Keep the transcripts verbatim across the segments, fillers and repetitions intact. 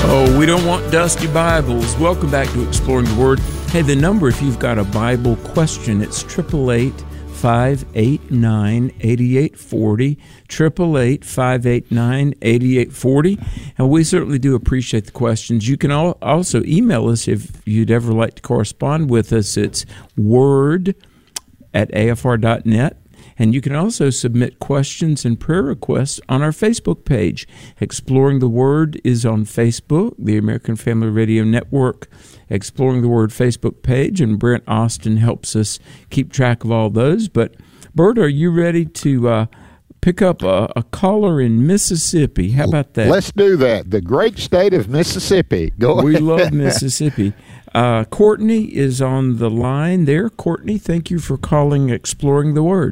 Oh, we don't want dusty Bibles. Welcome back to Exploring the Word. Hey, the number, if you've got a Bible question, it's eight eight eight, five eight nine, eight eight four zero, eight eight eight, five eight nine, eight eight four zero. And we certainly do appreciate the questions. You can also email us if you'd ever like to correspond with us. It's word at a f r dot net. And you can also submit questions and prayer requests on our Facebook page. Exploring the Word is on Facebook, the American Family Radio Network Exploring the Word Facebook page, and Brent Austin helps us keep track of all those. But, Bert, are you ready to uh, pick up a, a caller in Mississippi? How about that? Let's do that. The great state of Mississippi. Go we ahead. love Mississippi. Uh, Courtney is on the line there. Courtney, thank you for calling Exploring the Word.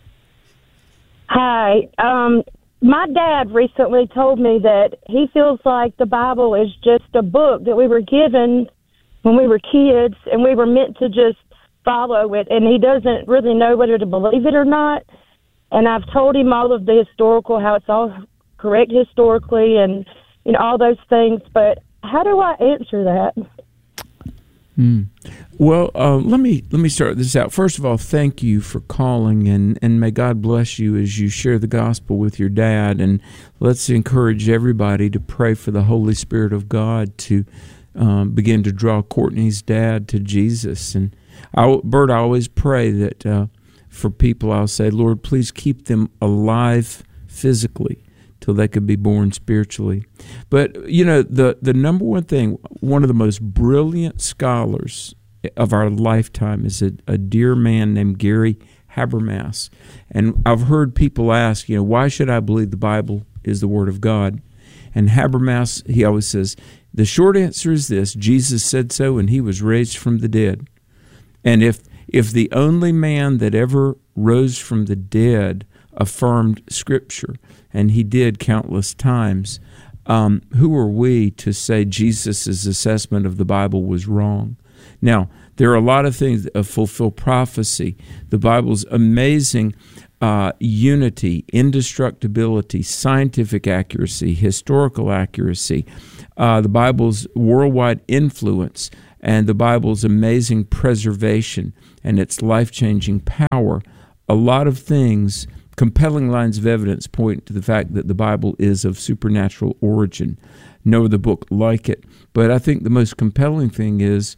Hi. Um, my dad recently told me that he feels like the Bible is just a book that we were given when we were kids, and we were meant to just follow it, and he doesn't really know whether to believe it or not. And I've told him all of the historical, how it's all correct historically and, you know, all those things, but how do I answer that? Mm. Well, uh, let me let me start this out. First of all, thank you for calling, and, and may God bless you as you share the gospel with your dad. And let's encourage everybody to pray for the Holy Spirit of God to um, begin to draw Courtney's dad to Jesus. And I, Bert, I always pray that uh, for people, I'll say, Lord, please keep them alive physically till they could be born spiritually. But, you know, the, the number one thing, one of the most brilliant scholars of our lifetime is a, a dear man named Gary Habermas. And I've heard people ask, you know, why should I believe the Bible is the Word of God? And Habermas, he always says, the short answer is this: Jesus said so, and he was raised from the dead. And if if the only man that ever rose from the dead affirmed Scripture, and he did countless times, um, who are we to say Jesus' assessment of the Bible was wrong? Now, there are a lot of things that fulfill prophecy. The Bible's amazing uh, unity, indestructibility, scientific accuracy, historical accuracy, uh, the Bible's worldwide influence, and the Bible's amazing preservation and its life-changing power. A lot of things, compelling lines of evidence, point to the fact that the Bible is of supernatural origin. No other book like it. But I think the most compelling thing is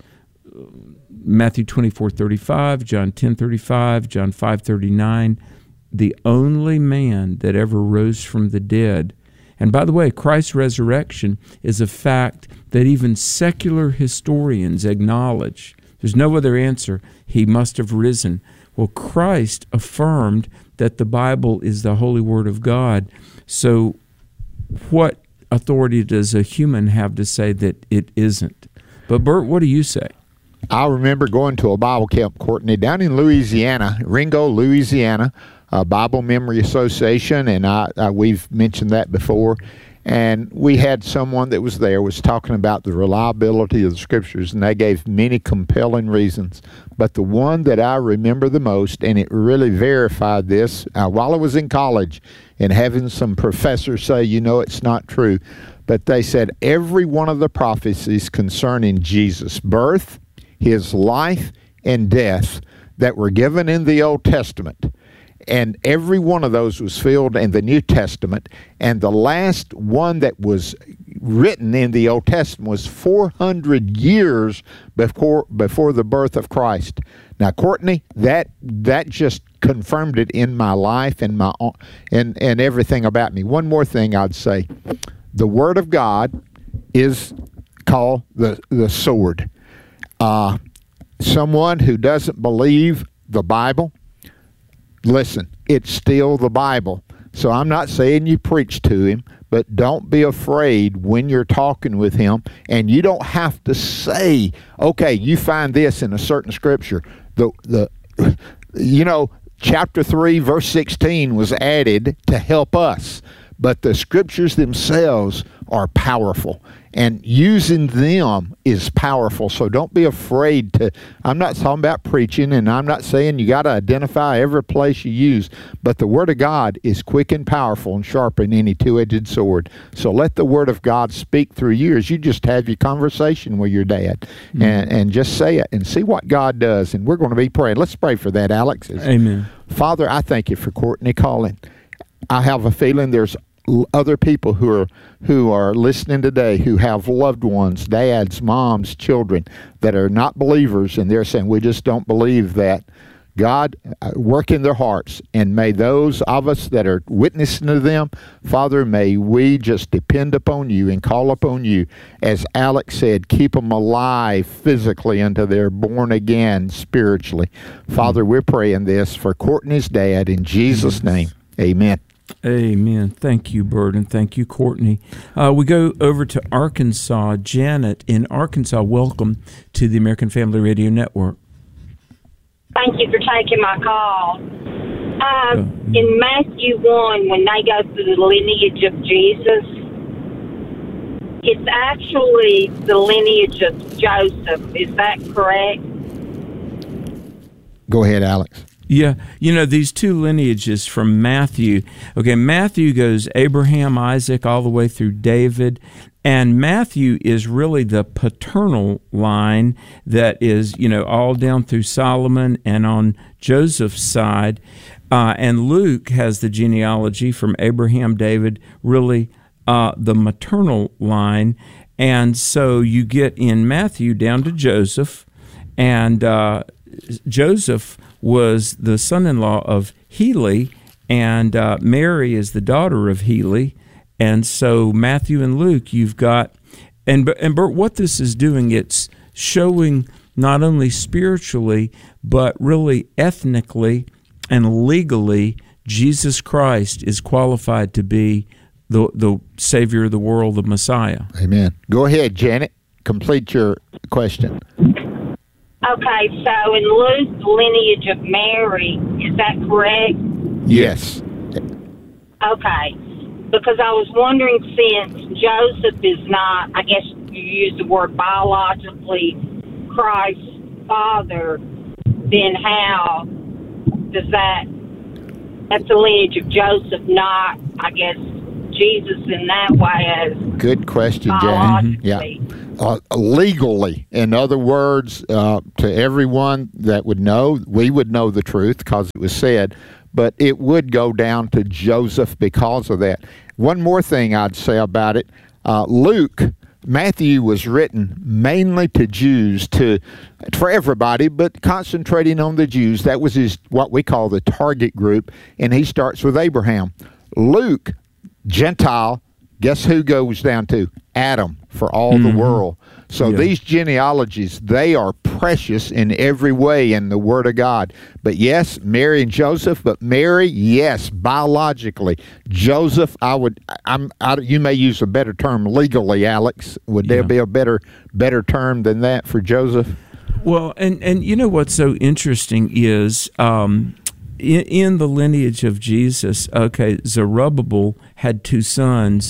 Matthew twenty-four thirty-five, John ten thirty-five, John five thirty-nine, the only man that ever rose from the dead. And by the way, Christ's resurrection is a fact that even secular historians acknowledge. There's no other answer. He must have risen. Well, Christ affirmed that the Bible is the holy word of God. So what authority does a human have to say that it isn't? But Bert, what do you say? I remember going to a Bible camp, Courtney, down in Louisiana, Ringo, Louisiana, a Bible Memory Association, and I, I we've mentioned that before. And we had someone that was there was talking about the reliability of the Scriptures, and they gave many compelling reasons. But the one that I remember the most, and it really verified this, uh, while I was in college and having some professors say, you know, it's not true, but they said every one of the prophecies concerning Jesus' birth, his life, and death that were given in the Old Testament, and every one of those was filled in the New Testament, and the last one that was written in the Old Testament was four hundred years before before the birth of Christ. Now, Courtney, that that just confirmed it in my life and my and and everything about me. One more thing I'd say: the Word of God is called the the sword. Uh, someone who doesn't believe the Bible, listen, it's still the Bible. So I'm not saying you preach to him, but don't be afraid when you're talking with him. And you don't have to say, okay, you find this in a certain scripture. The the you know, chapter three, verse sixteen was added to help us. But the scriptures themselves are powerful, and using them is powerful. So don't be afraid to, I'm not talking about preaching, and I'm not saying you got to identify every place you use, but the Word of God is quick and powerful and sharper than any two-edged sword. So let the Word of God speak through you as you just have your conversation with your dad, mm-hmm. and, and just say it and see what God does. And we're going to be praying. Let's pray for that, Alex. Amen. Father, I thank you for Courtney calling. I have a feeling there's other people who are who are listening today who have loved ones, dads, moms, children that are not believers, and they're saying, we just don't believe that. God, uh, work in their hearts, and may those of us that are witnessing to them, Father, may we just depend upon you and call upon you. As Alex said, keep them alive physically until they're born again spiritually. Father, we're praying this for Courtney's dad in Jesus' name. Amen. Amen. Thank you, Bert, and thank you, Courtney. Uh, we go over to Arkansas. Janet in Arkansas, welcome to the American Family Radio Network. Thank you for taking my call. Uh, uh, in Matthew one, when they go through the lineage of Jesus, it's actually the lineage of Joseph. Is that correct? Go ahead, Alex. Yeah, you know, these two lineages from Matthew. Okay, Matthew goes Abraham, Isaac, all the way through David. And Matthew is really the paternal line that is, you know, all down through Solomon and on Joseph's side. Uh, and Luke has the genealogy from Abraham, David, really uh, the maternal line. And so you get in Matthew down to Joseph, and uh, Joseph was the son-in-law of Heli, and uh, Mary is the daughter of Heli. And so Matthew and Luke, you've got, and and Bert, what this is doing, it's showing not only spiritually, but really ethnically and legally, Jesus Christ is qualified to be the the Savior of the world, the Messiah. Amen. Go ahead, Janet. Complete your question. Okay, so in Luke's lineage of Mary, is that correct? Yes. Okay, because I was wondering, since Joseph is not, I guess you use the word biologically, Christ's father, then how does that, that's the lineage of Joseph, not, I guess, Jesus in that way as good question, Janet. Yeah. Uh, legally, in other words, uh, to everyone that would know, we would know the truth because it was said, but it would go down to Joseph because of that. One more thing I'd say about it, uh, Luke, Matthew was written mainly to Jews, to for everybody, but concentrating on the Jews. That was his what we call the target group, and he starts with Abraham. Luke, Gentile, guess who goes down to? Adam, for all mm-hmm. the world. So yeah. These genealogies, they are precious in every way in the Word of God. But yes, Mary and Joseph, but Mary, yes, biologically. Joseph, I would, I'm, I, you may use a better term legally, Alex. Would there yeah. be a better better term than that for Joseph? Well, and, and you know what's so interesting is um, in, in the lineage of Jesus, okay, Zerubbabel had two sons,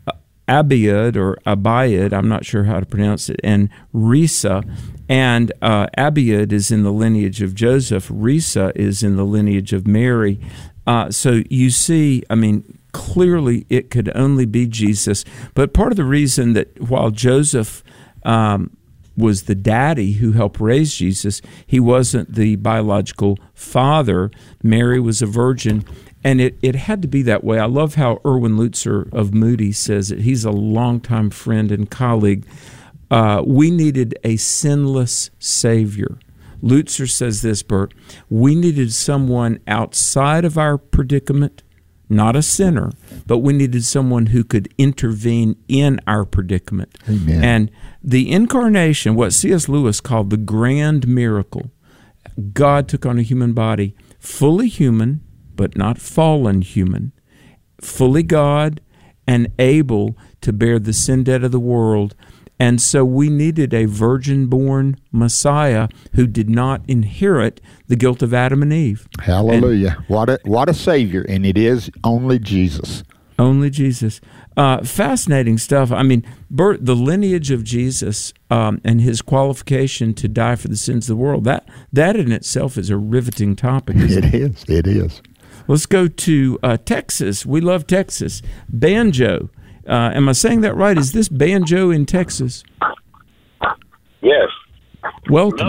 Abiud or Abiud, I'm not sure how to pronounce it, and Risa. And uh, Abiud is in the lineage of Joseph. Risa is in the lineage of Mary. Uh, so you see, I mean, clearly it could only be Jesus. But part of the reason that while Joseph um, was the daddy who helped raise Jesus, he wasn't the biological father. Mary was a virgin. And it, it had to be that way. I love how Erwin Lutzer of Moody says it. He's a longtime friend and colleague. Uh, we needed a sinless Savior. Lutzer says this, Bert. We needed someone outside of our predicament, not a sinner, but we needed someone who could intervene in our predicament. Amen. And the incarnation, what C S Lewis called the grand miracle, God took on a human body, fully human, but not fallen human, fully God and able to bear the sin debt of the world. And so we needed a virgin-born Messiah who did not inherit the guilt of Adam and Eve. Hallelujah. And what a what a Savior, and it is only Jesus. Only Jesus. Uh, fascinating stuff. I mean, Bert, the lineage of Jesus um, and his qualification to die for the sins of the world, that that in itself is a riveting topic. It it is. It is. Let's go to uh, Texas. We love Texas. Banjo. Uh, am I saying that right? Is this Banjo in Texas? Yes. Welcome.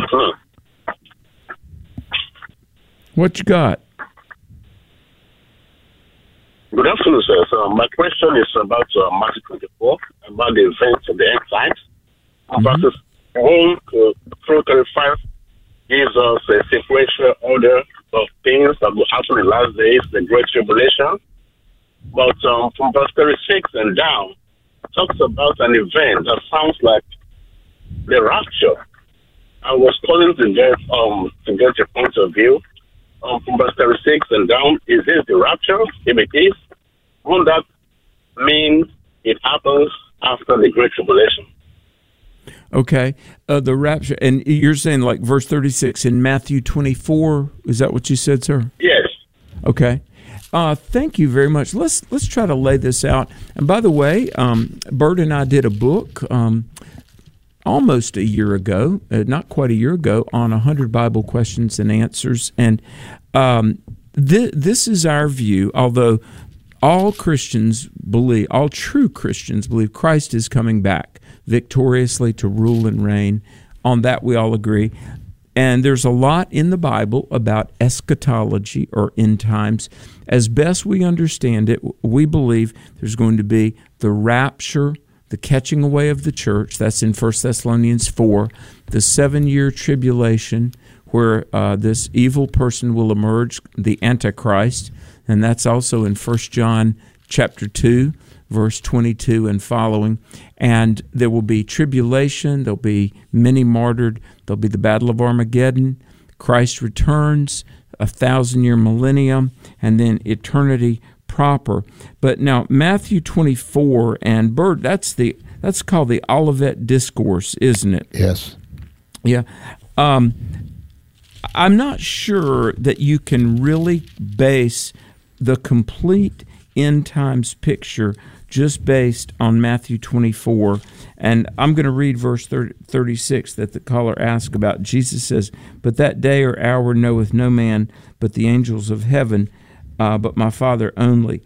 What you got? Good afternoon, sir. So my question is about uh, Matthew twenty-four, about the events of the end times. Mm-hmm. Verses one to through thirty-five gives us a sequential order of things that will happen in the last days, the Great Tribulation. But um, from verse thirty-six and down, it talks about an event that sounds like the rapture. I was calling to get um to get your point of view. Um, from verse thirty-six and down, is this the rapture? If it is, won't that mean it happens after the Great Tribulation? Okay, uh, the rapture, and you're saying like verse thirty-six in Matthew twenty-four. Is that what you said, sir? Yes. Okay. Uh, thank you very much. Let's let's try to lay this out. And by the way, um, Bert and I did a book um, almost a year ago, uh, not quite a year ago, on one hundred Bible questions and answers. And um, th- this is our view, although all Christians believe, all true Christians believe Christ is coming back victoriously to rule and reign. On that we all agree. And there's a lot in the Bible about eschatology or end times. As best we understand it, we believe there's going to be the rapture, the catching away of the church. That's in First Thessalonians four. The seven-year tribulation where uh, this evil person will emerge, the Antichrist. And that's also in First John chapter two, verse twenty-two and following. And there will be tribulation. There'll be many martyred. There'll be the Battle of Armageddon. Christ returns, a thousand-year millennium, and then eternity proper. But now Matthew twenty-four, and Bert, that's the that's called the Olivet Discourse, isn't it? Yes. Yeah. Um, I'm not sure that you can really base the complete end times picture just based on Matthew twenty-four. And I'm going to read verse thirty-six that the caller asked about. Jesus says, "But that day or hour knoweth no man but the angels of heaven, uh, but my Father only."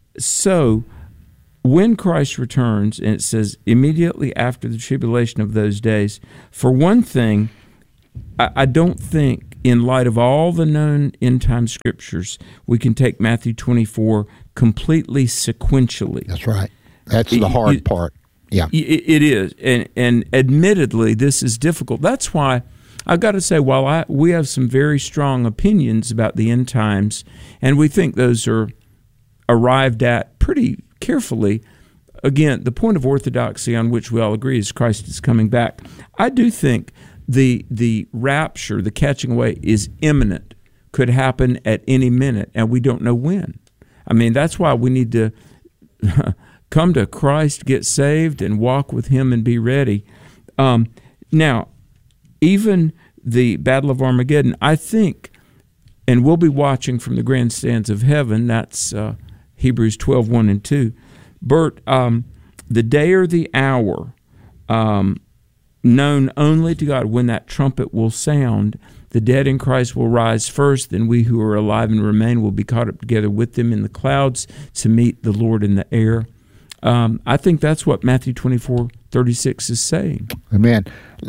So when Christ returns, and it says immediately after the tribulation of those days, for one thing, I, I don't think, in light of all the known end-time scriptures, we can take Matthew twenty-four completely sequentially. That's right. That's the hard it, part. Yeah, it, it is, and and admittedly, this is difficult. That's why I've got to say, while I we have some very strong opinions about the end times, and we think those are arrived at pretty carefully. Again, the point of orthodoxy on which we all agree is Christ is coming back. I do think the the rapture, the catching away, is imminent, could happen at any minute, and we don't know when. I mean, that's why we need to come to Christ, get saved, and walk with Him and be ready. Um, now, even the Battle of Armageddon, I think, and we'll be watching from the grandstands of heaven, that's uh, Hebrews twelve, one and two. Bert, um, the day or the hour, um, known only to God, when that trumpet will sound, the dead in Christ will rise first, then we who are alive and remain will be caught up together with them in the clouds to meet the Lord in the air. Um, I think that's what Matthew twenty-four thirty-six is saying. Amen.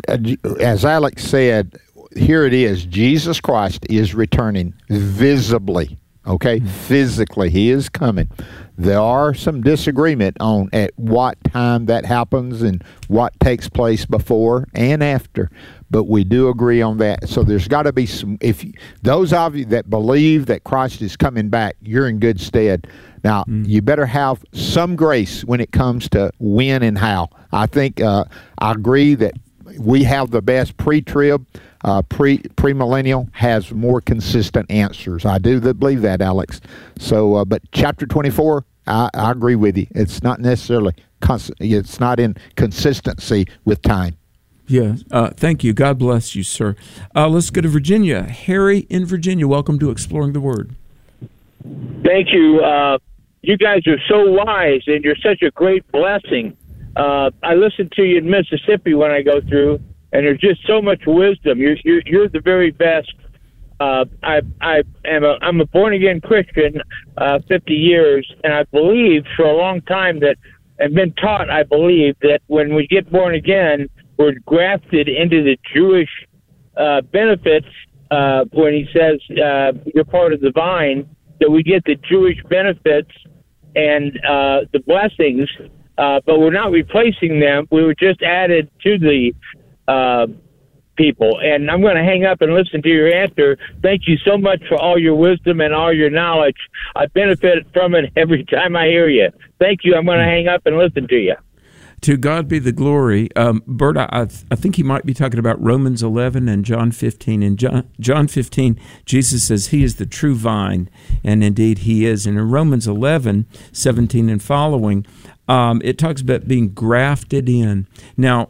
As Alex said, here it is. Jesus Christ is returning visibly, okay? Mm-hmm. Physically, He is coming. There are some disagreement on at what time that happens and what takes place before and after, but we do agree on that. So there's got to be some, if you, those of you that believe that Christ is coming back, you're in good stead. Now, mm. you better have some grace when it comes to when and how. I think, uh, I agree that we have the best pre-trib. Uh, pre premillennial has more consistent answers. I do believe that, Alex. So, uh, but chapter twenty-four, I, I agree with you. It's not necessarily cons- it's not in consistency with time. Yeah. Uh, thank you. God bless you, sir. Uh, let's go to Virginia. Harry in Virginia. Welcome to Exploring the Word. Thank you. Uh, you guys are so wise, and you're such a great blessing. Uh, I listen to you in Mississippi when I go through, and there's just so much wisdom. You're you're, you're the very best. Uh, I I am a I'm a born again Christian, uh, fifty years, and I believe for a long time that, and been taught, I believe that when we get born again, we're grafted into the Jewish uh, benefits. Uh, when he says uh, you're part of the vine, that we get the Jewish benefits and uh, the blessings. Uh, but we're not replacing them. We were just added to the uh, people. And I'm going to hang up and listen to your answer. Thank you so much for all your wisdom and all your knowledge. I benefit from it every time I hear you. Thank you. I'm going to hang up and listen to you. To God be the glory. Um, Bert, I, I think he might be talking about Romans eleven and John fifteen. In John, John fifteen, Jesus says he is the true vine, and indeed he is. And in Romans eleven, seventeen and following, um, it talks about being grafted in. Now,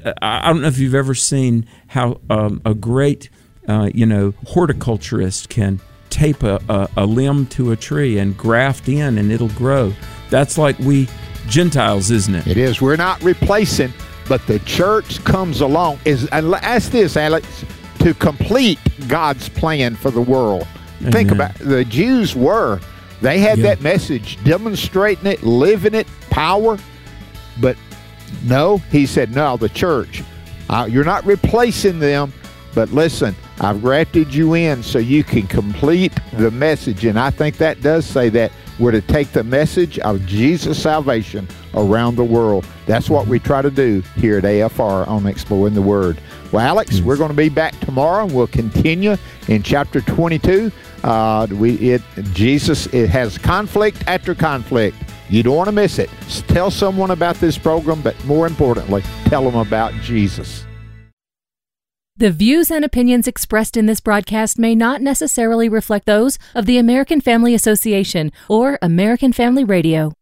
I don't know if you've ever seen how um, a great, uh, you know, horticulturist can tape a, a, a limb to a tree and graft in, and it'll grow. That's like we Gentiles, isn't it? It is. We're not replacing, but the church comes along. Is ask this, Alex, to complete God's plan for the world. Amen. Think about the Jews were. They had yeah. that message, demonstrating it, living it, power. But no, he said, no, the church. Uh, you're not replacing them, but listen, I've grafted you in so you can complete the message. And I think that does say that we're to take the message of Jesus' salvation around the world. That's what we try to do here at A F R on Exploring the Word. Well, Alex, we're going to be back tomorrow, and we'll continue in chapter twenty-two. Uh, we it Jesus it has conflict after conflict. You don't want to miss it. Tell someone about this program, but more importantly, tell them about Jesus. The views and opinions expressed in this broadcast may not necessarily reflect those of the American Family Association or American Family Radio.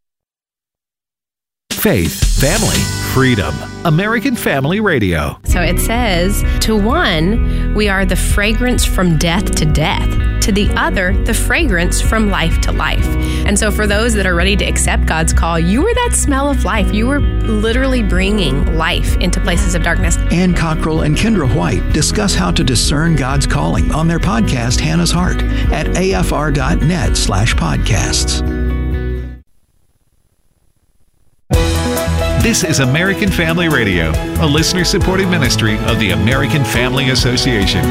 Faith, family, freedom. American Family Radio. So it says, to one, we are the fragrance from death to death. To the other, the fragrance from life to life. And so for those that are ready to accept God's call, you are that smell of life. You are literally bringing life into places of darkness. Ann Cockrell and Kendra White discuss how to discern God's calling on their podcast, Hannah's Heart, at afr.net slash podcasts. This is American Family Radio, a listener-supported ministry of the American Family Association.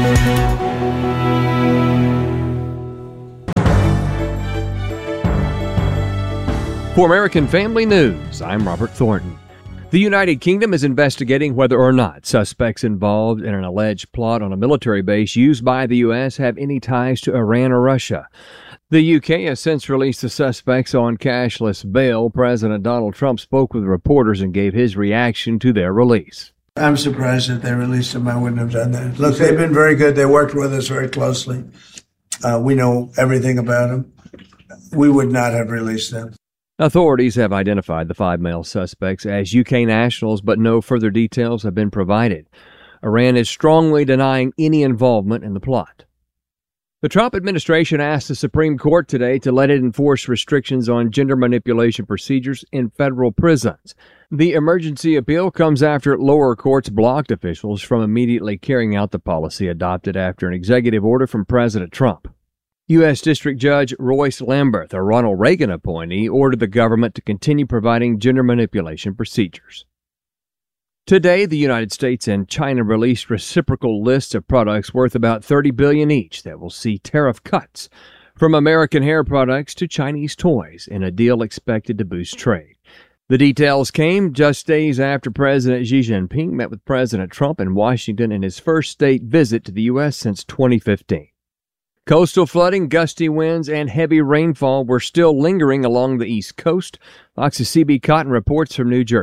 For American Family News, I'm Robert Thornton. The United Kingdom is investigating whether or not suspects involved in an alleged plot on a military base used by the U S have any ties to Iran or Russia. The U K has since released the suspects on cashless bail. President Donald Trump spoke with reporters and gave his reaction to their release. I'm surprised that they released them. I wouldn't have done that. Look, they've been very good. They worked with us very closely. Uh, we know everything about them. We would not have released them. Authorities have identified the five male suspects as U K nationals, but no further details have been provided. Iran is strongly denying any involvement in the plot. The Trump administration asked the Supreme Court today to let it enforce restrictions on gender manipulation procedures in federal prisons. The emergency appeal comes after lower courts blocked officials from immediately carrying out the policy adopted after an executive order from President Trump. U S. District Judge Royce Lamberth, a Ronald Reagan appointee, ordered the government to continue providing gender manipulation procedures. Today, the United States and China released reciprocal lists of products worth about thirty billion dollars each that will see tariff cuts, from American hair products to Chinese toys, in a deal expected to boost trade. The details came just days after President Xi Jinping met with President Trump in Washington in his first state visit to the U S since twenty fifteen. Coastal flooding, gusty winds, and heavy rainfall were still lingering along the East Coast. Fox's C B Cotton reports from New Jersey.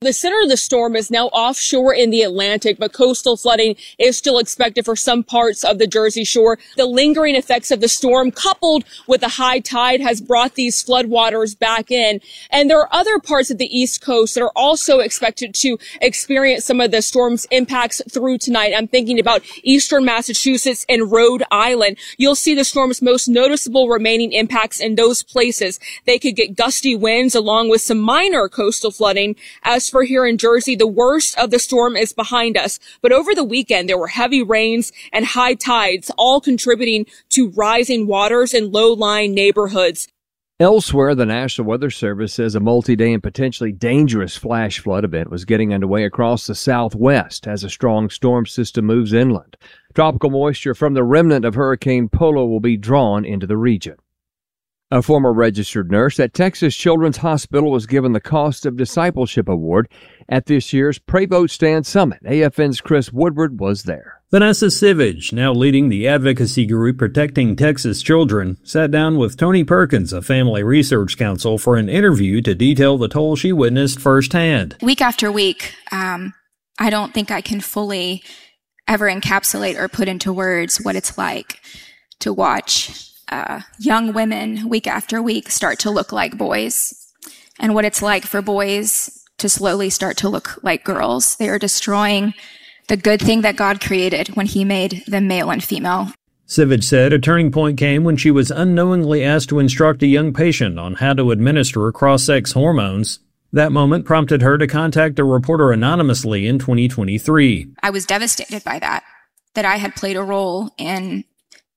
The center of the storm is now offshore in the Atlantic, but coastal flooding is still expected for some parts of the Jersey Shore. The lingering effects of the storm, coupled with the high tide, has brought these floodwaters back in. And there are other parts of the East Coast that are also expected to experience some of the storm's impacts through tonight. I'm thinking about eastern Massachusetts and Rhode Island. You'll see the storm's most noticeable remaining impacts in those places. They could get gusty winds along with some minor coastal flooding. As for here in Jersey, the worst of the storm is behind us. But over the weekend, there were heavy rains and high tides, all contributing to rising waters in low-lying neighborhoods. Elsewhere, the National Weather Service says a multi-day and potentially dangerous flash flood event was getting underway across the southwest as a strong storm system moves inland. Tropical moisture from the remnant of Hurricane Polo will be drawn into the region. A former registered nurse at Texas Children's Hospital was given the Cost of Discipleship Award at this year's Pray Vote Stand Summit. A F N's Chris Woodward was there. Vanessa Sivage, now leading the advocacy group Protecting Texas Children, sat down with Tony Perkins of Family Research Council for an interview to detail the toll she witnessed firsthand. Week after week, um, I don't think I can fully ever encapsulate or put into words what it's like to watch Uh, young women week after week start to look like boys, and what it's like for boys to slowly start to look like girls. They are destroying the good thing that God created when he made them male and female. Sivage said a turning point came when she was unknowingly asked to instruct a young patient on how to administer cross-sex hormones. That moment prompted her to contact a reporter anonymously in twenty twenty-three. I was devastated by that, that I had played a role in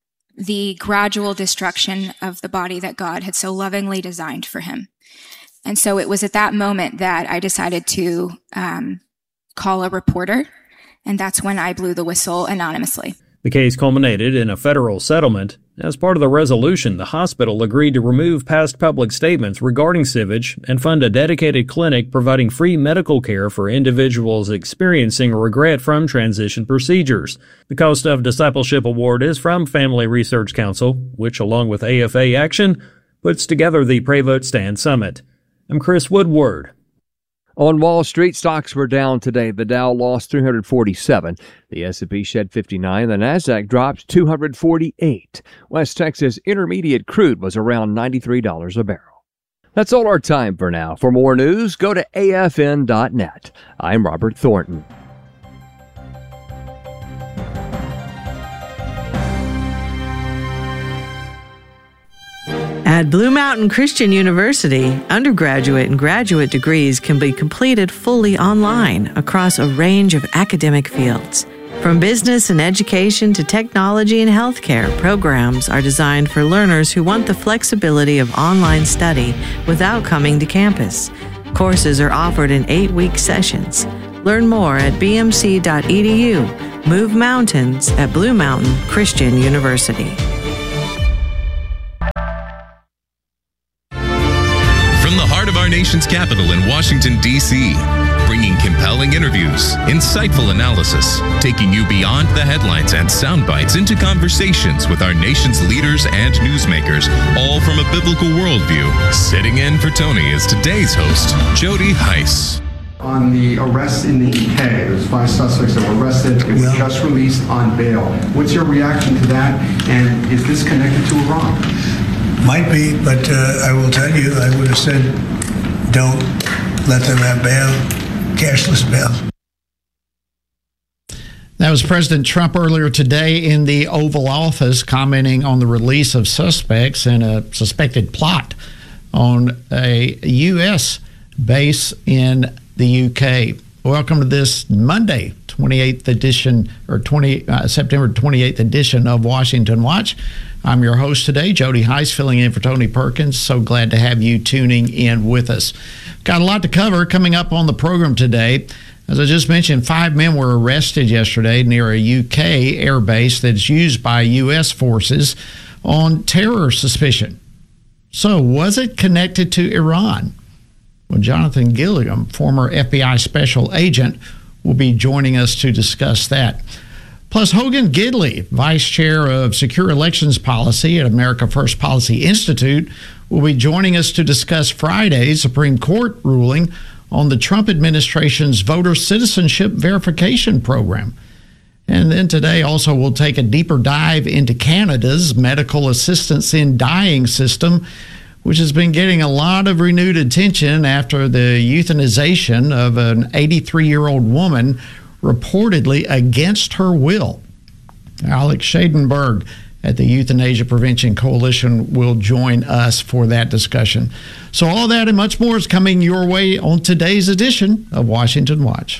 the gradual destruction of the body that God had so lovingly designed for him. And so it was at that moment that I decided to um, call a reporter, and that's when I blew the whistle anonymously. The case culminated in a federal settlement. As part of the resolution, the hospital agreed to remove past public statements regarding Sivage and fund a dedicated clinic providing free medical care for individuals experiencing regret from transition procedures. The Cost of Discipleship Award is from Family Research Council, which, along with A F A Action, puts together the Pray Vote Stand Summit. I'm Chris Woodward. On Wall Street, stocks were down today. The Dow lost three hundred forty-seven. The S and P shed fifty-nine. The Nasdaq dropped two hundred forty-eight. West Texas Intermediate crude was around ninety-three dollars a barrel. That's all our time for now. For more news, go to A F N dot net. I'm Robert Thornton. At Blue Mountain Christian University, undergraduate and graduate degrees can be completed fully online across a range of academic fields. From business and education to technology and healthcare, programs are designed for learners who want the flexibility of online study without coming to campus. Courses are offered in eight-week sessions. Learn more at b m c dot e d u. Move mountains at Blue Mountain Christian University. From the heart of our nation's capital in Washington, D C, bringing compelling interviews, insightful analysis, taking you beyond the headlines and sound bites into conversations with our nation's leaders and newsmakers, all from a biblical worldview. Sitting in for Tony is today's host, Jody Heiss. On the arrest in the U K, there's five suspects that were arrested. It was yeah. just released on bail. What's your reaction to that? And is this connected to Iran? Might be, but uh, I will tell you, I would have said, don't let them have bail, cashless bail. That was President Trump earlier today in the Oval Office commenting on the release of suspects in a suspected plot on a U S base in the U K. Welcome to this Monday, twenty-eighth edition, or twenty uh, September twenty-eighth edition of Washington Watch. I'm your host today, Jody Heiss, filling in for Tony Perkins. So glad to have you tuning in with us. Got a lot to cover coming up on the program today. As I just mentioned, five men were arrested yesterday near a U K air base that's used by U S forces on terror suspicion. So was it connected to Iran? Well, Jonathan Gilliam, former F B I special agent, will be joining us to discuss that. Plus, Hogan Gidley, Vice Chair of Secure Elections Policy at America First Policy Institute, will be joining us to discuss Friday's Supreme Court ruling on the Trump administration's voter citizenship verification program. And then today also we'll take a deeper dive into Canada's medical assistance in dying system, which has been getting a lot of renewed attention after the euthanization of an eighty-three-year-old woman reportedly against her will. Alex Schadenberg at the Euthanasia Prevention Coalition will join us for that discussion. So all that and much more is coming your way on today's edition of Washington Watch.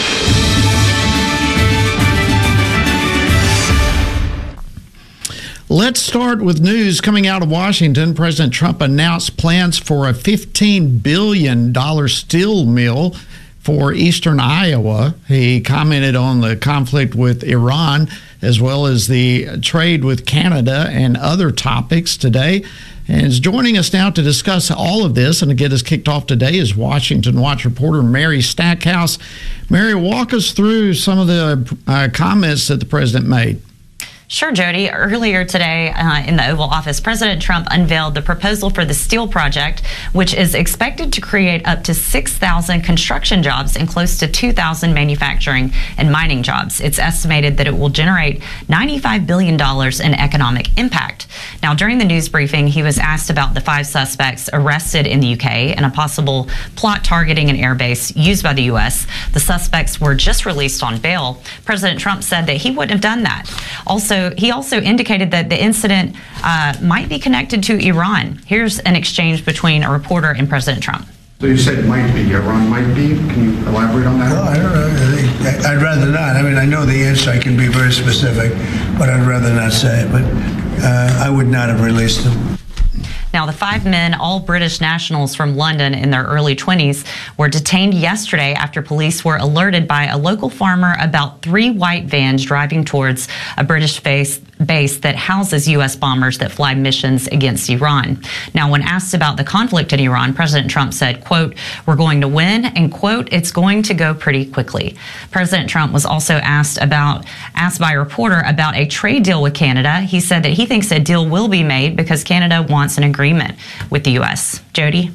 Let's start with news coming out of Washington. President Trump announced plans for a fifteen billion dollars steel mill for eastern Iowa. He commented on the conflict with Iran as well as the trade with Canada and other topics today. And is joining us now to discuss all of this and to get us kicked off today is Washington Watch reporter Mary Stackhouse. Mary, walk us through some of the uh, comments that the president made. Sure, Jody. Earlier today uh, in the Oval Office, President Trump unveiled the proposal for the steel project, which is expected to create up to six thousand construction jobs and close to two thousand manufacturing and mining jobs. It's estimated that it will generate ninety-five billion dollars in economic impact. Now, during the news briefing, he was asked about the five suspects arrested in the U K and a possible plot targeting an airbase used by the U S. The suspects were just released on bail. President Trump said that he wouldn't have done that. Also, he also indicated that the incident uh, might be connected to Iran. Here's an exchange between a reporter and President Trump. So you said might be, Iran might be. Can you elaborate on that? No, I don't know. I think, I'd rather not. I mean, I know the answer. I can be very specific, but I'd rather not say it. But uh, I would not have released them. Now, the five men, all British nationals from London in their early twenties, were detained yesterday after police were alerted by a local farmer about three white vans driving towards a British base, base that houses U S bombers that fly missions against Iran. Now, when asked about the conflict in Iran, President Trump said, quote, "We're going to win," and quote, "It's going to go pretty quickly." President Trump was also asked about asked by a reporter about a trade deal with Canada. He said that he thinks a deal will be made because Canada wants an agreement agreement with the U S. Jody?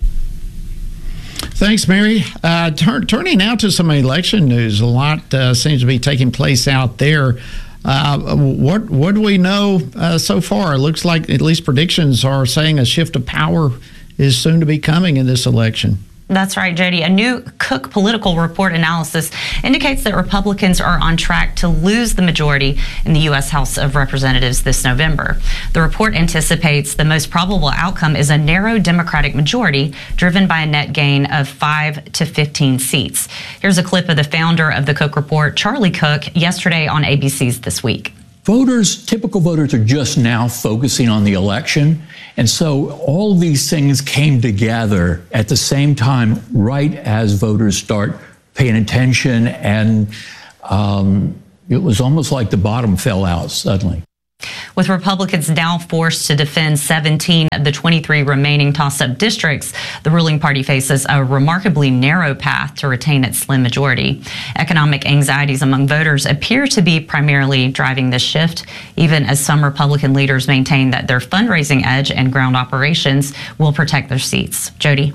Thanks, Mary. Uh, turn, turning now to some election news. A lot uh, seems to be taking place out there. Uh, what what do we know uh, so far? It looks like at least predictions are saying a shift of power is soon to be coming in this election. That's right, Jody. A new Cook Political Report analysis indicates that Republicans are on track to lose the majority in the U S House of Representatives this November. The report anticipates the most probable outcome is a narrow Democratic majority driven by a net gain of five to fifteen seats. Here's a clip of the founder of the Cook Report, Charlie Cook, yesterday on A B C's This Week. Voters, typical voters, are just now focusing on the election. And so all of these things came together at the same time, right as voters start paying attention. And um, it was almost like the bottom fell out suddenly. With Republicans now forced to defend seventeen of the twenty-three remaining toss-up districts, the ruling party faces a remarkably narrow path to retain its slim majority. Economic anxieties among voters appear to be primarily driving this shift, even as some Republican leaders maintain that their fundraising edge and ground operations will protect their seats. Jody?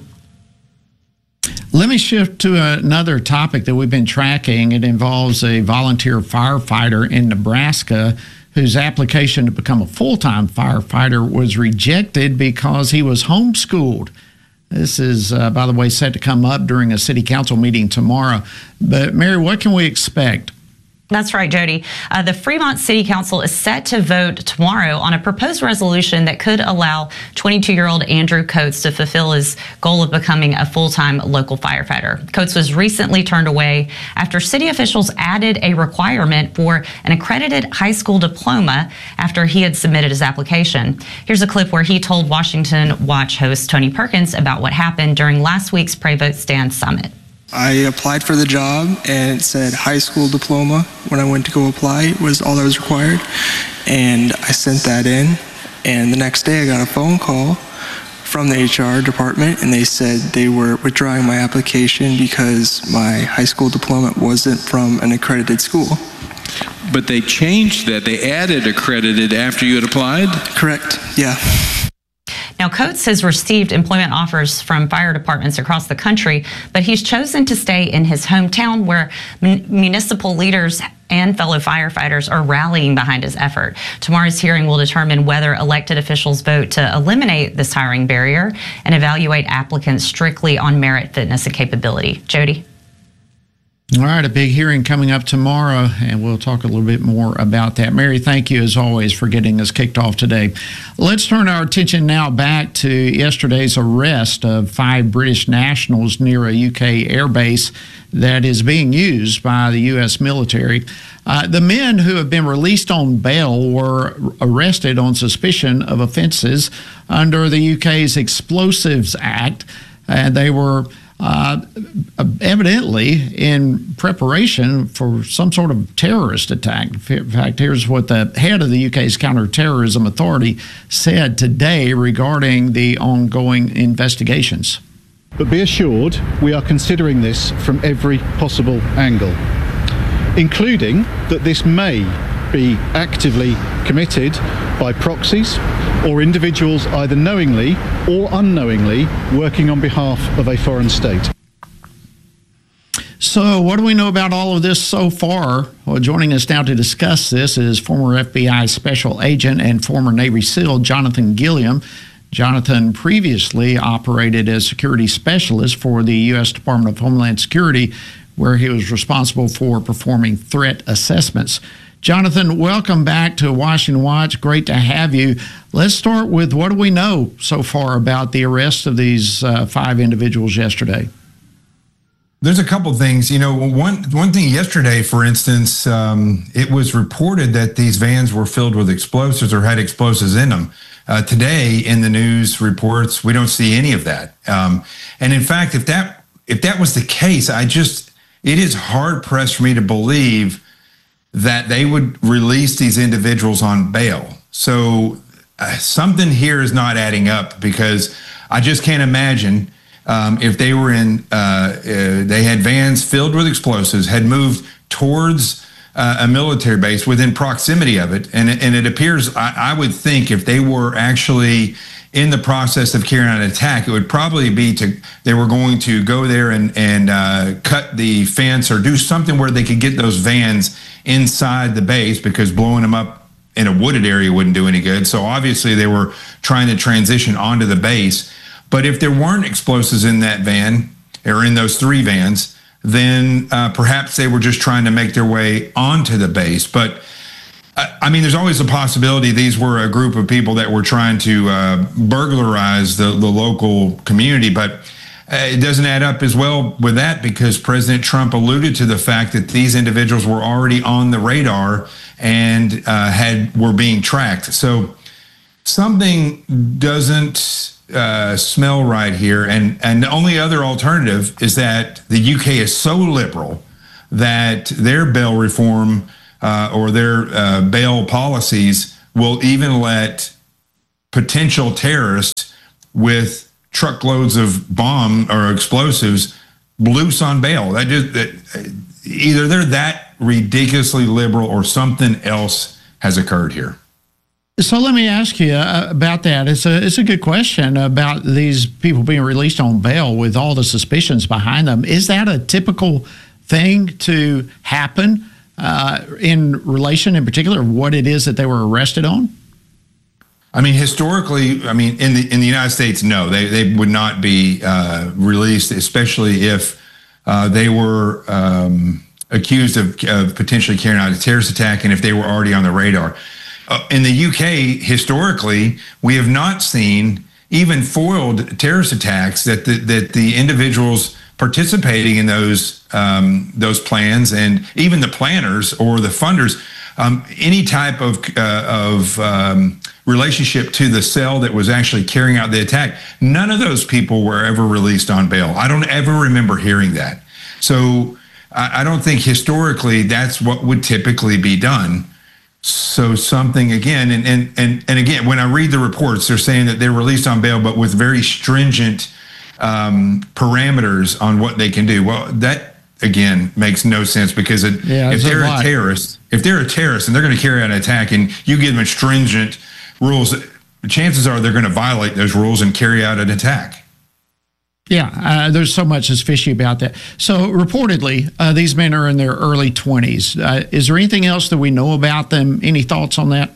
Let me shift to another topic that we've been tracking. It involves a volunteer firefighter in Nebraska whose application to become a full-time firefighter was rejected because he was homeschooled. This is, uh, by the way, set to come up during a city council meeting tomorrow. But, Mary, what can we expect? That's right, Jody. Uh, the Fremont City Council is set to vote tomorrow on a proposed resolution that could allow twenty-two-year-old Andrew Coates to fulfill his goal of becoming a full-time local firefighter. Coates was recently turned away after city officials added a requirement for an accredited high school diploma after he had submitted his application. Here's a clip where he told Washington Watch host Tony Perkins about what happened during last week's Pray Vote Stand Summit. I applied for the job and it said high school diploma. When I went to go apply, was all that was required. And I sent that in. And the next day I got a phone call from the H R department and they said they were withdrawing my application because my high school diploma wasn't from an accredited school. But they changed that. They added accredited after you had applied? Correct, yeah. Now, Coates has received employment offers from fire departments across the country, but he's chosen to stay in his hometown where mun- municipal leaders and fellow firefighters are rallying behind his effort. Tomorrow's hearing will determine whether elected officials vote to eliminate this hiring barrier and evaluate applicants strictly on merit, fitness, and capability. Jody? All right, a big hearing coming up tomorrow, and we'll talk a little bit more about that. Mary, thank you as always for getting us kicked off today. Let's turn our attention now back to yesterday's arrest of five British nationals near a U K airbase that is being used by the U S military. Uh, the men who have been released on bail were arrested on suspicion of offenses under the U K's Explosives Act, and they were Uh, evidently in preparation for some sort of terrorist attack. In fact, here's what the head of the U K's Counterterrorism Authority said today regarding the ongoing investigations. But be assured, we are considering this from every possible angle, including that this may be actively committed by proxies or individuals either knowingly or unknowingly working on behalf of a foreign state. So what do we know about all of this so far? Well, joining us now to discuss this is former F B I Special Agent and former Navy SEAL Jonathan Gilliam. Jonathan previously operated as security specialist for the U S Department of Homeland Security, where he was responsible for performing threat assessments. Jonathan, welcome back to Washington Watch. Great to have you. Let's start with what do we know so far about the arrest of these uh, five individuals yesterday? There's a couple things. You know, one one thing yesterday, for instance, um, it was reported that these vans were filled with explosives or had explosives in them. Uh, today, in the news reports, we don't see any of that. Um, and in fact, if that if that was the case, I just it is hard pressed for me to believe that they would release these individuals on bail. So uh, something here is not adding up, because I just can't imagine um, if they were in, uh, uh, they had vans filled with explosives, had moved towards uh, a military base within proximity of it. And, and it appears, I, I would think if they were actually in the process of carrying out an attack, it would probably be to, they were going to go there and, and uh, cut the fence or do something where they could get those vans inside the base, because blowing them up in a wooded area wouldn't do any good. So obviously they were trying to transition onto the base. But if there weren't explosives in that van, or in those three vans, then uh, perhaps they were just trying to make their way onto the base. But I mean, there's always a possibility these were a group of people that were trying to uh, burglarize the, the local community, but uh, it doesn't add up as well with that, because President Trump alluded to the fact that these individuals were already on the radar and uh, had were being tracked. So something doesn't uh, smell right here, and, and the only other alternative is that the U K is so liberal that their bail reform Uh, or their uh, bail policies will even let potential terrorists with truckloads of bomb or explosives loose on bail. That just that, either they're that ridiculously liberal or something else has occurred here. So let me ask you about that. It's a it's a good question about these people being released on bail with all the suspicions behind them. Is that a typical thing to happen uh, in relation, in particular, what it is that they were arrested on? I mean, historically, I mean, in the in the United States, no, they they would not be uh, released, especially if uh, they were um, accused of, of potentially carrying out a terrorist attack, and if they were already on the radar. Uh, in the U K, historically, we have not seen even foiled terrorist attacks that the, that the individuals participating in those um, those plans, and even the planners or the funders, um, any type of uh, of um, relationship to the cell that was actually carrying out the attack, none of those people were ever released on bail. I don't ever remember hearing that. So I, I don't think historically that's what would typically be done. So something again, and, and and and again, when I read the reports, they're saying that they're released on bail, but with very stringent um, parameters on what they can do. Well, that again makes no sense, because it, yeah, if they're a, a terrorist, if they're a terrorist and they're going to carry out an attack, and you give them stringent rules, chances are they're going to violate those rules and carry out an attack. Yeah, uh, there's so much that's fishy about that. So reportedly, uh, these men are in their early twenties. Uh, is there anything else that we know about them? Any thoughts on that?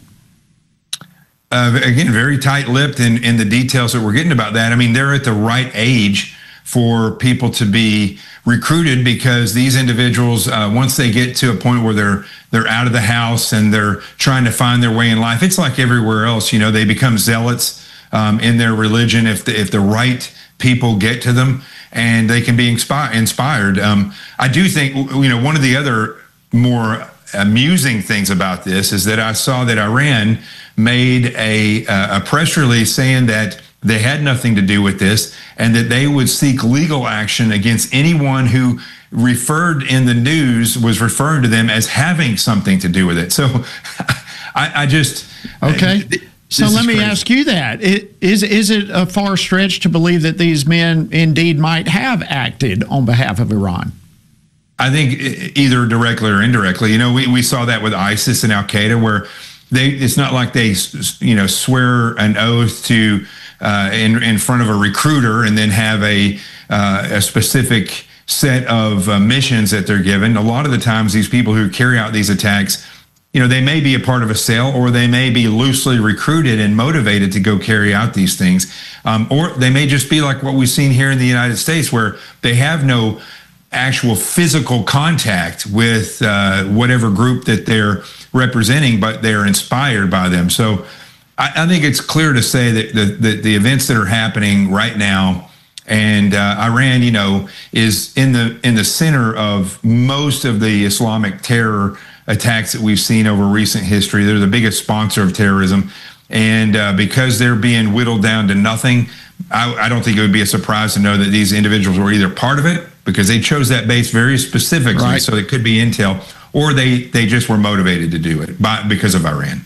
Uh, again, very tight-lipped in, in the details that we're getting about that. I mean, they're at the right age for people to be recruited, because these individuals, uh, once they get to a point where they're they're out of the house and they're trying to find their way in life, it's like everywhere else. You know, they become zealots um, in their religion if the, if the right people get to them, and they can be inspi- inspired. Um, I do think, you know, one of the other more amusing things about this is that I saw that Iran made a, uh, a press release saying that they had nothing to do with this, and that they would seek legal action against anyone who referred in the news was referring to them as having something to do with it. So I, I just... Okay. Uh, so let me crazy. ask you that. It, is, is it a far stretch to believe that these men indeed might have acted on behalf of Iran? I think either directly or indirectly. You know, we, we saw that with ISIS and Al-Qaeda, where they it's not like they, you know, swear an oath to... Uh, in in front of a recruiter and then have a uh, a specific set of uh, missions that they're given. A lot of the times, these people who carry out these attacks, you know, they may be a part of a cell, or they may be loosely recruited and motivated to go carry out these things, um, or they may just be like what we've seen here in the United States, where they have no actual physical contact with uh, whatever group that they're representing, but they're inspired by them. So I think it's clear to say that the, the, the events that are happening right now, and uh, Iran, you know, is in the in the center of most of the Islamic terror attacks that we've seen over recent history. They're the biggest sponsor of terrorism, and uh, because they're being whittled down to nothing, I, I don't think it would be a surprise to know that these individuals were either part of it, because they chose that base very specifically, right. So it could be intel, or they they just were motivated to do it by because of Iran.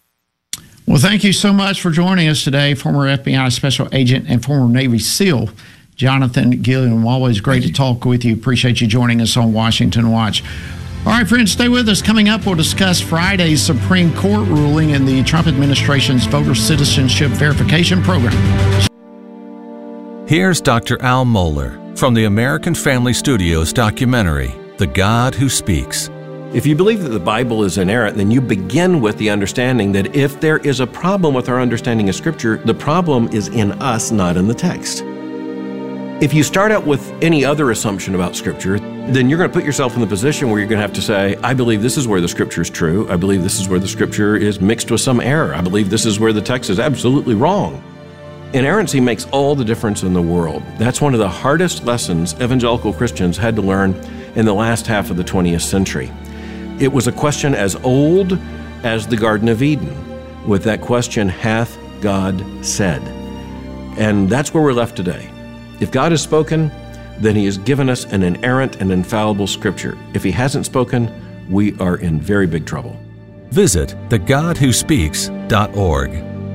Well, thank you so much for joining us today, former F B I Special Agent and former Navy SEAL, Jonathan Gilliam. Always great to talk with you. Appreciate you joining us on Washington Watch. All right, friends, stay with us. Coming up, we'll discuss Friday's Supreme Court ruling in the Trump administration's voter citizenship verification program. Here's Doctor Al Mohler from the American Family Studios documentary, The God Who Speaks. If you believe that the Bible is inerrant, then you begin with the understanding that if there is a problem with our understanding of Scripture, the problem is in us, not in the text. If you start out with any other assumption about Scripture, then you're going to put yourself in the position where you're going to have to say, I believe this is where the Scripture is true. I believe this is where the Scripture is mixed with some error. I believe this is where the text is absolutely wrong. Inerrancy makes all the difference in the world. That's one of the hardest lessons evangelical Christians had to learn in the last half of the twentieth century. It was a question as old as the Garden of Eden, with that question, hath God said? And that's where we're left today. If God has spoken, then He has given us an inerrant and infallible Scripture. If He hasn't spoken, we are in very big trouble. Visit the god who speaks dot org.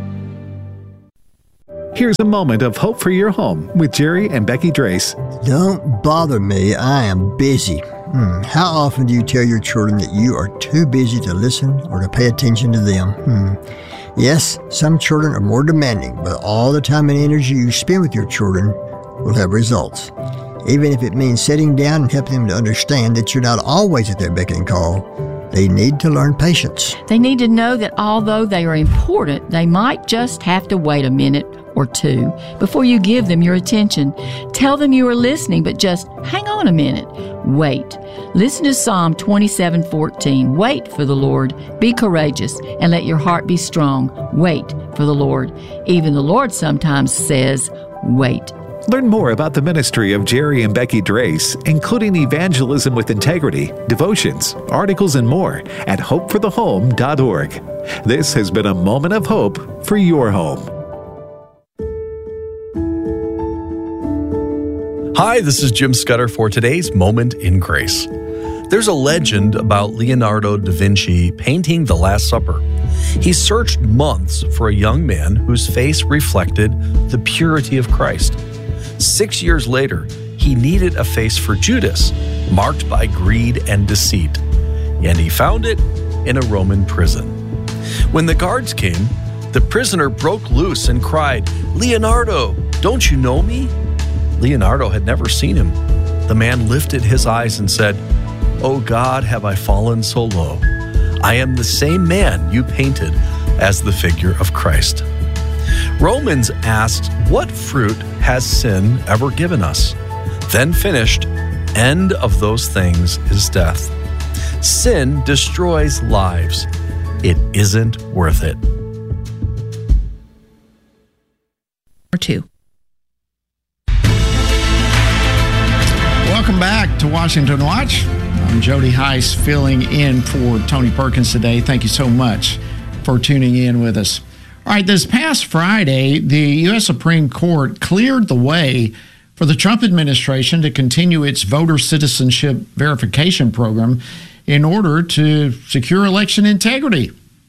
Here's a moment of hope for your home with Jerry and Becky Drace. Don't bother me. I am busy. Hmm. How often do you tell your children that you are too busy to listen or to pay attention to them? Hmm. Yes, some children are more demanding, but all the time and energy you spend with your children will have results. Even if it means sitting down and helping them to understand that you're not always at their beck and call, they need to learn patience. They need to know that although they are important, they might just have to wait a minute or two before you give them your attention. Tell them you are listening, but just hang on a minute. Wait. Listen to Psalm twenty-seven fourteen. Wait for the Lord. Be courageous and let your heart be strong. Wait for the Lord. Even the Lord sometimes says, wait. Learn more about the ministry of Jerry and Becky Drace, including evangelism with integrity, devotions, articles, and more at hope for the home dot org. This has been a moment of hope for your home. Hi, this is Jim Scudder for today's Moment in Grace. There's a legend about Leonardo da Vinci painting The Last Supper. He searched months for a young man whose face reflected the purity of Christ. Six years later, he needed a face for Judas, marked by greed and deceit, and he found it in a Roman prison. When the guards came, The prisoner broke loose and cried, "Leonardo, don't you know me?" Leonardo had never seen him. The man lifted his eyes and said, "Oh God, have I fallen so low? I am the same man you painted as the figure of Christ." Romans asked, "What fruit has sin ever given us?" Then finished, "End of those things is death." Sin destroys lives. It isn't worth it. Or two. Welcome back to Washington Watch. I'm Jody Heiss filling in for Tony Perkins today. Thank you so much for tuning in with us. All right, this past Friday, the U S Supreme Court cleared the way for the Trump administration to continue its voter citizenship verification program in order to secure election integrity.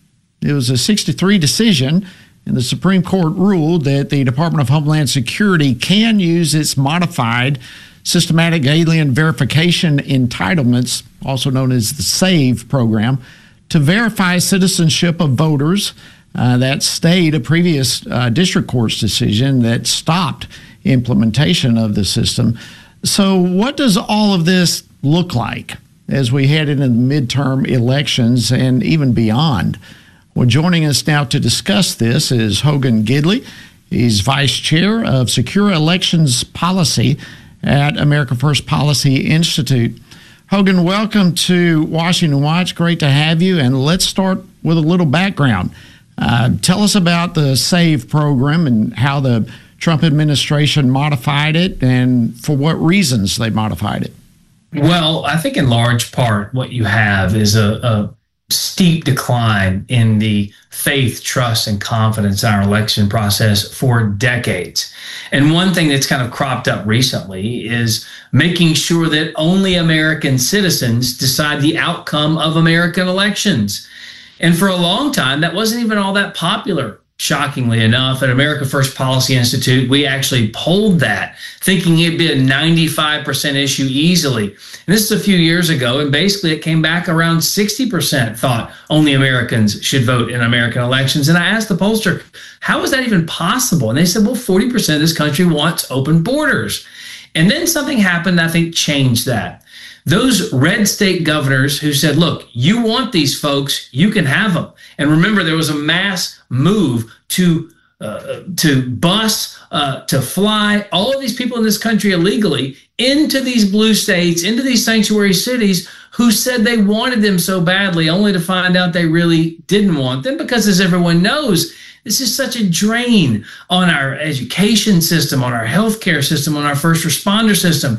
It was a six to three decision, and the Supreme Court ruled that the Department of Homeland Security can use its modified systematic alien verification entitlements, also known as the SAVE program, to verify citizenship of voters. Uh, that stayed a previous uh, district court's decision that stopped implementation of the system. So what does all of this look like as we head into the midterm elections and even beyond? Well, joining us now to discuss this is Hogan Gidley. He's Vice Chair of Secure Elections Policy at America First Policy Institute. Hogan, welcome to Washington Watch. Great to have you. And let's start with a little background. Uh, tell us about the SAVE program and how the Trump administration modified it and for what reasons they modified it. Well, I think in large part what you have is a, a steep decline in the faith, trust, and confidence in our election process for decades. And one thing that's kind of cropped up recently is making sure that only American citizens decide the outcome of American elections. And for a long time, that wasn't even all that popular. Shockingly enough, at America First Policy Institute, we actually polled that, thinking it'd be a ninety-five percent issue easily. And this is a few years ago, and basically it came back around sixty percent thought only Americans should vote in American elections. And I asked the pollster, how is that even possible? And they said, well, forty percent of this country wants open borders. And then something happened that I think changed that. Those red state governors who said, look, you want these folks, you can have them. And remember, there was a mass move to uh, to bus, uh, to fly all of these people in this country illegally into these blue states, into these sanctuary cities who said they wanted them so badly, only to find out they really didn't want them because, as everyone knows, this is such a drain on our education system, on our healthcare system, on our first responder system.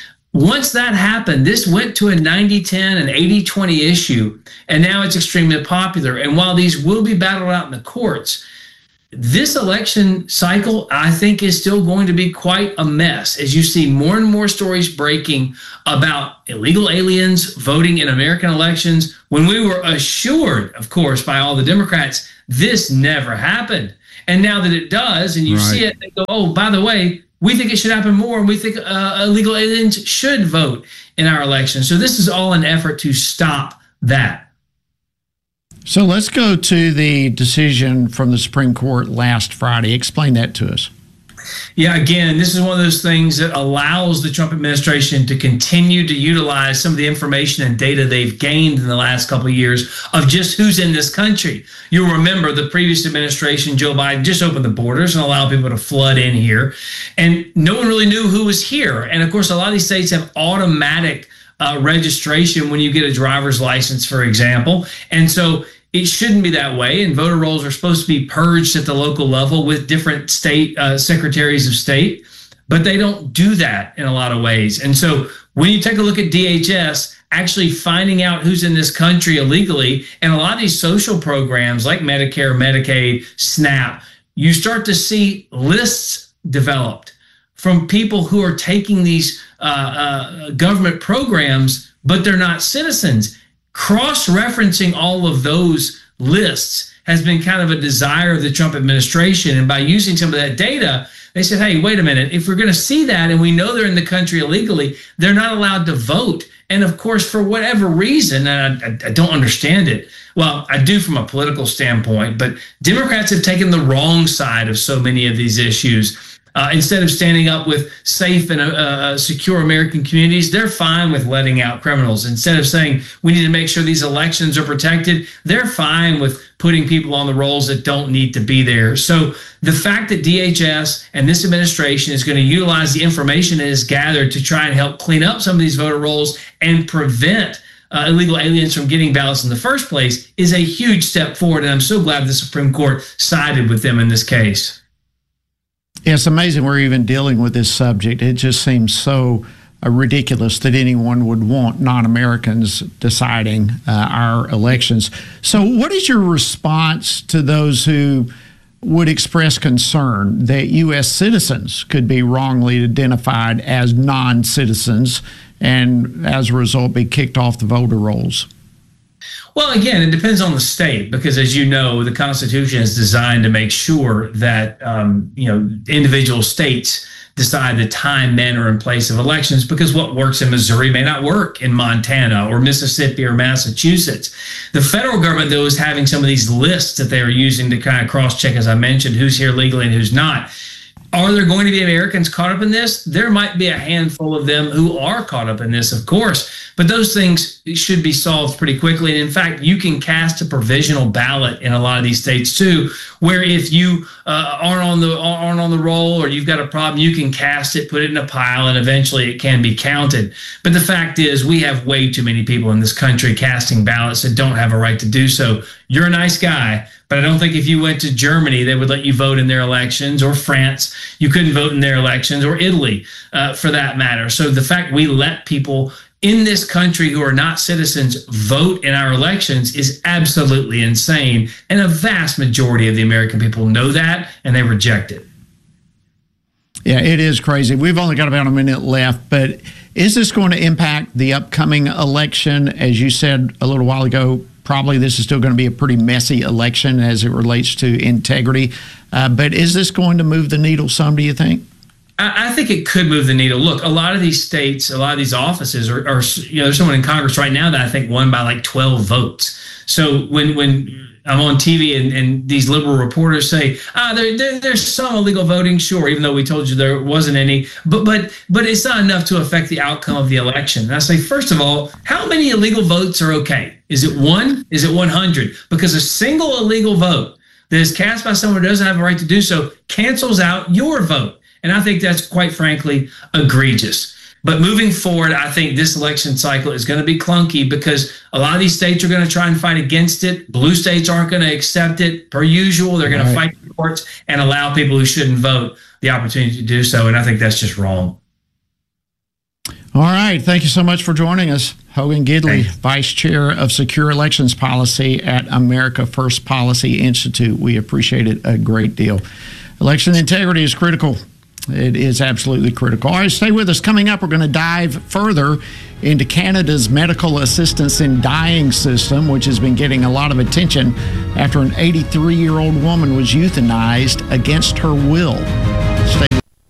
Once that happened, this went to a ninety ten and eighty twenty issue, and now it's extremely popular. And while these will be battled out in the courts, this election cycle, I think, is still going to be quite a mess as you see more and more stories breaking about illegal aliens voting in American elections when we were assured, of course, by all the Democrats, this never happened. And now that it does, and you right. see it, they go, oh, by the way, we think it should happen more, and we think uh, illegal aliens should vote in our elections. So this is all an effort to stop that. So let's go to the decision from the Supreme Court last Friday. Explain that to us. Yeah, again, this is one of those things that allows the Trump administration to continue to utilize some of the information and data they've gained in the last couple of years of just who's in this country. You'll remember the previous administration, Joe Biden, just opened the borders and allowed people to flood in here. And no one really knew who was here. And of course, a lot of these states have automatic uh, registration when you get a driver's license, for example. And so it shouldn't be that way, and voter rolls are supposed to be purged at the local level with different state uh, secretaries of state, but they don't do that in a lot of ways. And so when you take a look at D H S actually finding out who's in this country illegally, and a lot of these social programs like Medicare, Medicaid, SNAP, you start to see lists developed from people who are taking these uh, uh, government programs, but they're not citizens. Cross-referencing all of those lists has been kind of a desire of the Trump administration. And by using some of that data, they said, hey, wait a minute, if we're going to see that and we know they're in the country illegally, they're not allowed to vote And of course, for whatever reason, and I, I don't understand it. Well, I do from a political standpoint, but Democrats have taken the wrong side of so many of these issues. Uh, instead of standing up with safe and uh, secure American communities, they're fine with letting out criminals. Instead of saying we need to make sure these elections are protected, they're fine with putting people on the rolls that don't need to be there. So the fact that D H S and this administration is going to utilize the information it has gathered to try and help clean up some of these voter rolls and prevent uh, illegal aliens from getting ballots in the first place is a huge step forward. And I'm so glad the Supreme Court sided with them in this case. Yeah, it's amazing we're even dealing with this subject. It just seems so uh, ridiculous that anyone would want non-Americans deciding uh, our elections. So what is your response to those who would express concern that U S citizens could be wrongly identified as non-citizens and as a result be kicked off the voter rolls? Well, again, it depends on the state, because as you know, the Constitution is designed to make sure that, um, you know, individual states decide the time, manner, and place of elections, because what works in Missouri may not work in Montana or Mississippi or Massachusetts. The federal government, though, is having some of these lists that they are using to kind of cross-check, as I mentioned, who's here legally and who's not. Are there going to be Americans caught up in this? There might be a handful of them who are caught up in this, of course, but those things should be solved pretty quickly. And in fact, you can cast a provisional ballot in a lot of these states too, where if you uh, aren't on the aren't on the roll or you've got a problem, you can cast it, put it in a pile, and eventually it can be counted. But the fact is, we have way too many people in this country casting ballots that don't have a right to do so. You're a nice guy, but I don't think if you went to Germany, they would let you vote in their elections, or France, you couldn't vote in their elections, or Italy, uh, for that matter. So the fact we let people in this country who are not citizens vote in our elections is absolutely insane. And a vast majority of the American people know that, and they reject it. Yeah, it is crazy. We've only got about a minute left, but is this going to impact the upcoming election? As you said a little while ago, probably this is still going to be a pretty messy election as it relates to integrity. Uh, but is this going to move the needle some, do you think? I think it could move the needle. Look, a lot of these states, a lot of these offices are, are, you know, there's someone in Congress right now that I think won by like twelve votes. So when when I'm on T V and, and these liberal reporters say, ah, there, there, there's some illegal voting, sure, even though we told you there wasn't any, but but but it's not enough to affect the outcome of the election. And I say, first of all, how many illegal votes are okay? Is it one? Is it one hundred? Because a single illegal vote that is cast by someone who doesn't have a right to do so cancels out your vote. And I think that's, quite frankly, egregious. But moving forward, I think this election cycle is going to be clunky because a lot of these states are going to try and fight against it. Blue states aren't going to accept it. Per usual, they're going to fight the courts and allow people who shouldn't vote the opportunity to do so. And I think that's just wrong. All right. Thank you so much for joining us. Hogan Gidley, Vice Chair of Secure Elections Policy at America First Policy Institute. We appreciate it a great deal. Election integrity is critical. It is absolutely critical. All right, stay with us. Coming up, we're going to dive further into Canada's medical assistance in dying system, which has been getting a lot of attention after an eighty-three-year-old woman was euthanized against her will. Stay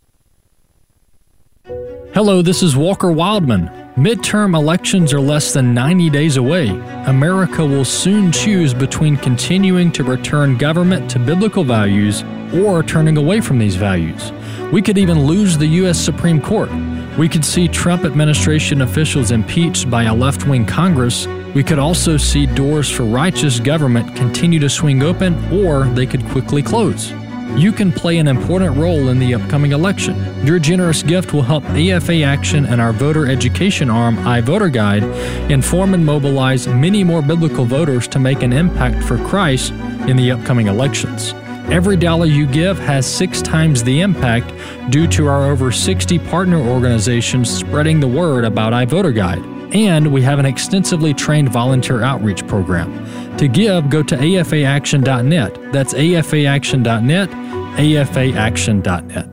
Hello, this is Walker Wildman. Midterm elections are less than ninety days away. America will soon choose between continuing to return government to biblical values or turning away from these values. We could even lose the U S Supreme Court. We could see Trump administration officials impeached by a left-wing Congress. We could also see doors for righteous government continue to swing open, or they could quickly close. You can play an important role in the upcoming election. Your generous gift will help A F A Action and our voter education arm, iVoter Guide, inform and mobilize many more biblical voters to make an impact for Christ in the upcoming elections. Every dollar you give has six times the impact due to our over sixty partner organizations spreading the word about iVoter Guide. And we have an extensively trained volunteer outreach program. To give, go to A F A action dot net. That's A F A action dot net, A F A action dot net.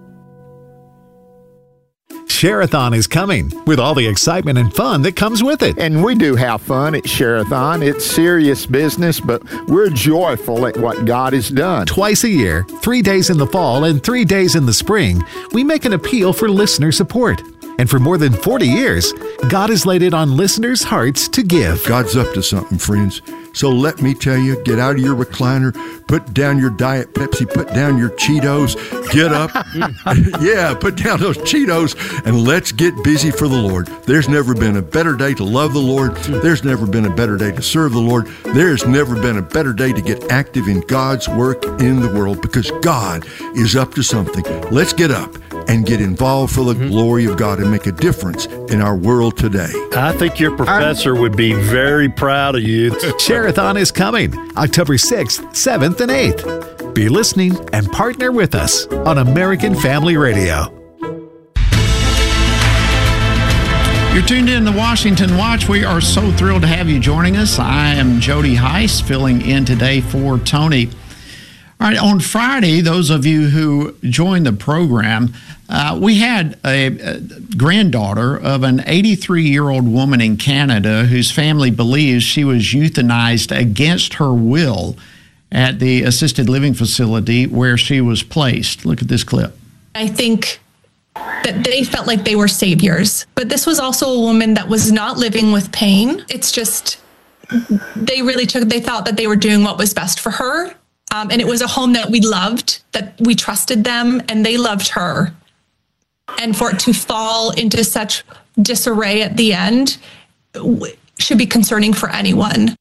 Share-a-thon is coming with all the excitement and fun that comes with it. And we do have fun at Share-a-thon. It's serious business, but we're joyful at what God has done. Twice a year, three days in the fall and three days in the spring, we make an appeal for listener support. And for more than forty years, God has laid it on listeners' hearts to give. God's up to something, friends. So let me tell you, get out of your recliner, put down your Diet Pepsi, put down your Cheetos, get up. Yeah, put down those Cheetos, and let's get busy for the Lord. There's never been a better day to love the Lord. There's never been a better day to serve the Lord. There's never been a better day to get active in God's work in the world, because God is up to something. Let's get up and get involved for the mm-hmm. glory of God and make a difference in our world today. I think your professor would be very proud of you. Share-a-thon is coming October sixth, seventh, and eighth. Be listening and partner with us on American Family Radio. You're tuned in to Washington Watch. We are so thrilled to have you joining us. I am Jody Heiss, filling in today for Tony. All right, on Friday, those of you who joined the program, uh, we had a, a granddaughter of an eighty-three-year-old woman in Canada whose family believes she was euthanized against her will at the assisted living facility where she was placed. Look at this clip. I think that they felt like they were saviors, but this was also a woman that was not living with pain. It's just, they really took, they thought that they were doing what was best for her. Um, and it was a home that we loved, that we trusted them, and they loved her. And for it to fall into such disarray at the end should be concerning for anyone.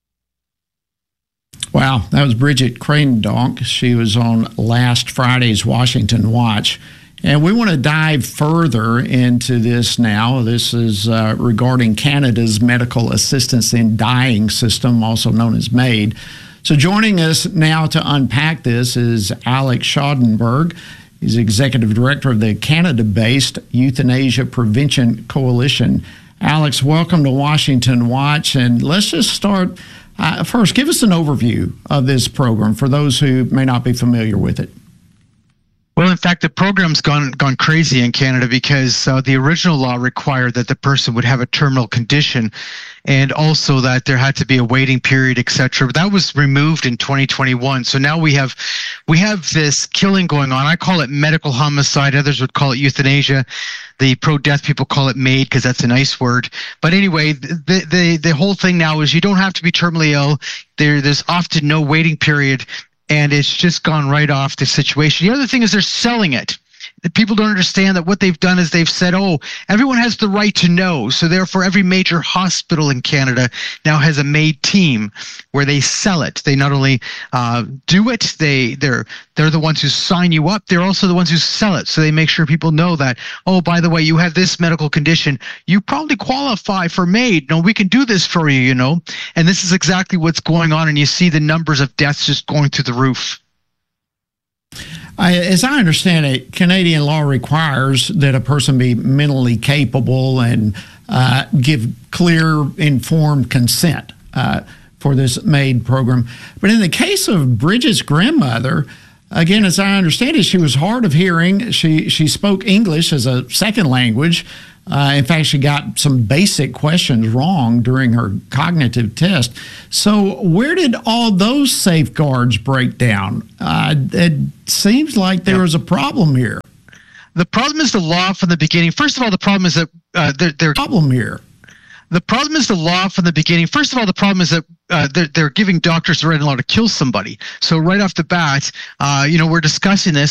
Wow, that was Bridget Crandonk. She was on last Friday's Washington Watch. And we want to dive further into this now. This is uh, regarding Canada's medical assistance in dying system, also known as MAID. So joining us now to unpack this is Alex Schadenberg. He's Executive Director of the Canada-based Euthanasia Prevention Coalition. Alex, welcome to Washington Watch. And let's just start, uh, first, give us an overview of this program for those who may not be familiar with it. Well, in fact, the program's gone gone crazy in Canada because uh, the original law required that the person would have a terminal condition, and also that there had to be a waiting period, et cetera. That was removed in twenty twenty-one. So now we have we have this killing going on. I call it medical homicide. Others would call it euthanasia. The pro-death people call it MAID because that's a nice word. But anyway, the the the whole thing now is you don't have to be terminally ill. There there's often no waiting period. And it's just gone right off the situation. The other thing is they're selling it. People don't understand that what they've done is they've said, oh, everyone has the right to know. So therefore, every major hospital in Canada now has a MAID team where they sell it. They not only uh, do it, they, they're they're the ones who sign you up. They're also the ones who sell it. So they make sure people know that, oh, by the way, you have this medical condition. You probably qualify for MAID. No, we can do this for you, you know. And this is exactly what's going on. And you see the numbers of deaths just going through the roof. I, as I understand it, Canadian law requires that a person be mentally capable and uh, give clear, informed consent uh, for this MAID program. But in the case of Bridget's grandmother, again, as I understand it, she was hard of hearing. She she spoke English as a second language. Uh, in fact, she got some basic questions wrong during her cognitive test. So where did all those safeguards break down? Uh, it seems like there was a problem here. The problem is the law from the beginning. First of all, the problem is that uh, there, there problem here. The problem is the law from the beginning. First of all, the problem is that uh, they're, they're giving doctors the right law to kill somebody. So right off the bat, uh, you know, we're discussing this.